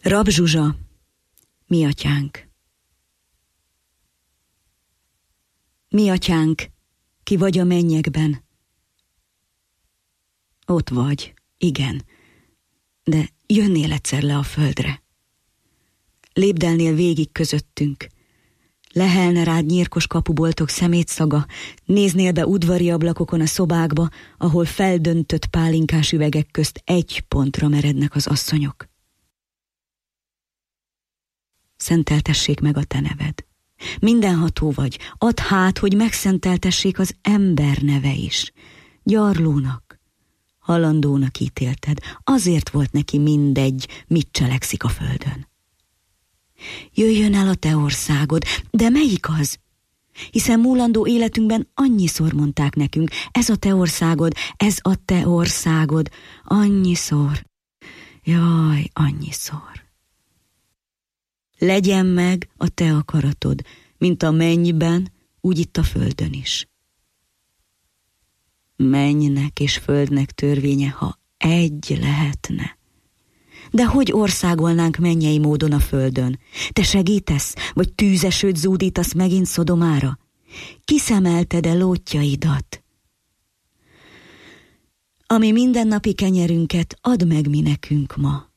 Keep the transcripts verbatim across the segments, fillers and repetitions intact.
Rab Zsuzsa, mi atyánk. Mi atyánk, ki vagy a mennyekben. Ott vagy, igen, de jönnél egyszer le a földre. Lépdelnél végig közöttünk. Lehelne rád nyírkos kapuboltok szemétszaga, néznél be udvari ablakokon a szobákba, ahol feldöntött pálinkás üvegek közt egy pontra merednek az asszonyok. Szenteltessék meg a te neved. Mindenható vagy, add hát, hogy megszenteltessék az ember neve is. Gyarlónak, halandónak ítélted, azért volt neki mindegy, mit cselekszik a földön. Jöjjön el a te országod, de melyik az? Hiszen múlandó életünkben annyiszor mondták nekünk, ez a te országod, ez a te országod, annyiszor, jaj, annyiszor. Legyen meg a te akaratod, mint a mennyben, úgy itt a földön is. Mennynek és földnek törvénye, ha egy lehetne. De hogy országolnánk mennyei módon a földön? Te segítesz, vagy tűzesőt zúdítasz megint Szodomára? Kiszemelted-e lótjaidat? Ami mindennapi kenyerünket add meg mi nekünk ma.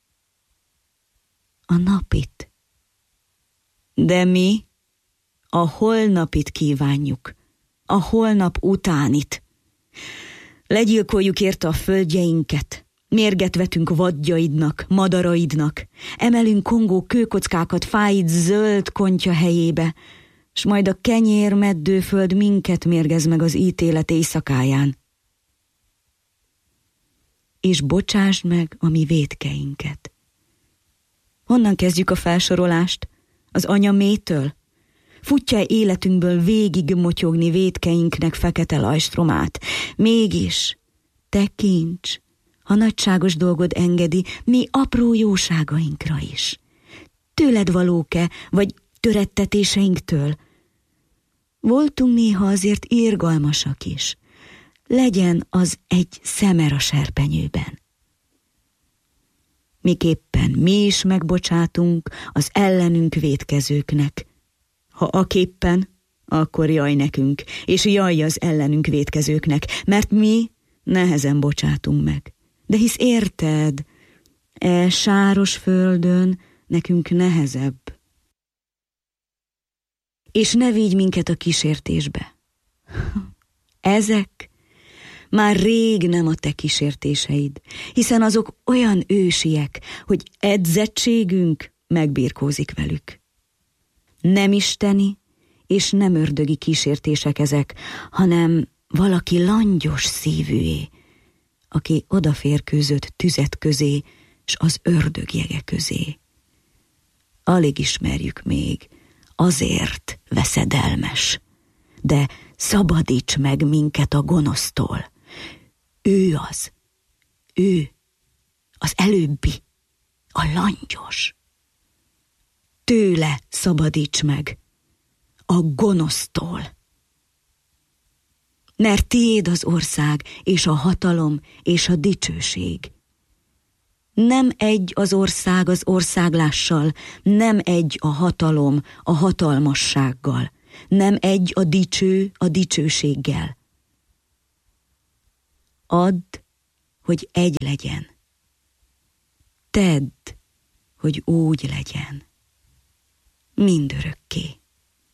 A napit. De mi a holnapit kívánjuk, a holnap utánit. Legyilkoljuk érte a földjeinket, mérget vetünk vadjaidnak, madaraidnak, emelünk kongó kőkockákat fáid zöld kontya helyébe, s majd a kenyér meddőföld minket mérgez meg az ítélet éjszakáján. És bocsásd meg a mi vétkeinket. Honnan kezdjük a felsorolást? Az anya mélytől? Futja életünkből végig motyogni vétkeinknek fekete lajstromát? Mégis, te kincs, ha nagyságos dolgod engedi, mi apró jóságainkra is. Tőled valók-e, vagy törettetéseinktől? Voltunk néha azért irgalmasak is. Legyen az egy szemer a serpenyőben. Miképpen mi is megbocsátunk az ellenünk vétkezőknek. Ha aképpen, akkor jaj nekünk, és jaj az ellenünk vétkezőknek, mert mi nehezen bocsátunk meg. De hisz érted, e sáros földön nekünk nehezebb. És ne vigy minket a kísértésbe. Ezek már rég nem a te kísértéseid, hiszen azok olyan ősiek, hogy edzettségünk megbirkózik velük. Nem isteni és nem ördögi kísértések ezek, hanem valaki langyos szívűé, aki odaférkőzött tüzet közé, s az ördög jege közé. Alig ismerjük még, azért veszedelmes, de szabadíts meg minket a gonosztól. Ő az, ő, az előbbi, a langyos. Tőle szabadíts meg, a gonosztól. Mert tiéd az ország, és a hatalom, és a dicsőség. Nem egy az ország az országlással, nem egy a hatalom a hatalmassággal, nem egy a dicső a dicsőséggel. Add, hogy egy legyen. Tedd, hogy úgy legyen. Mindörökké.